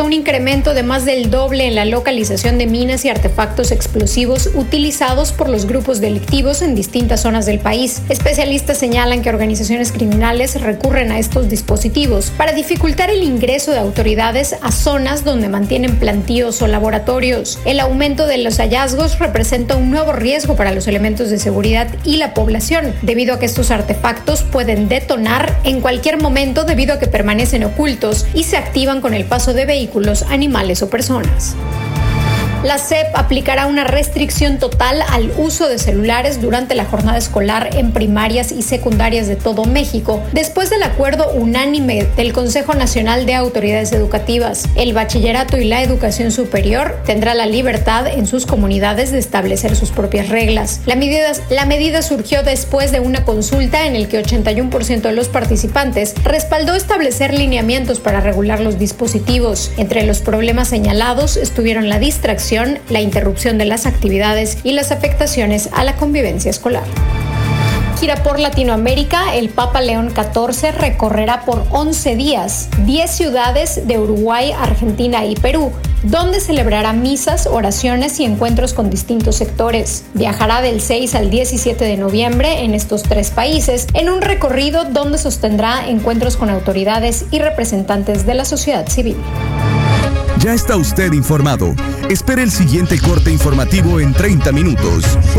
reportó un incremento de más del doble en la localización de minas y artefactos explosivos utilizados por los grupos delictivos en distintas zonas del país. Especialistas señalan que organizaciones criminales recurren a estos dispositivos para dificultar el ingreso de autoridades a zonas donde mantienen plantíos o laboratorios. El aumento de los hallazgos representa un nuevo riesgo para los elementos de seguridad y la población, debido a que estos artefactos pueden detonar en cualquier momento debido a que permanecen ocultos y se activan con el paso de vehículos, animales o personas. La SEP aplicará una restricción total al uso de celulares durante la jornada escolar en primarias y secundarias de todo México, después del acuerdo unánime del Consejo Nacional de Autoridades Educativas. El bachillerato y la educación superior tendrá la libertad en sus comunidades de establecer sus propias reglas. La medida surgió después de una consulta en el que 81% de los participantes respaldó establecer lineamientos para regular los dispositivos. Entre los problemas señalados estuvieron la distracción, la interrupción de las actividades y las afectaciones a la convivencia escolar. Gira por Latinoamérica, el Papa León XIV recorrerá por 11 días 10 ciudades de Uruguay, Argentina y Perú, donde celebrará misas, oraciones y encuentros con distintos sectores. Viajará del 6 al 17 de noviembre en estos 3 países, en un recorrido donde sostendrá encuentros con autoridades y representantes de la sociedad civil. Ya está usted informado. Espere el siguiente corte informativo en 30 minutos.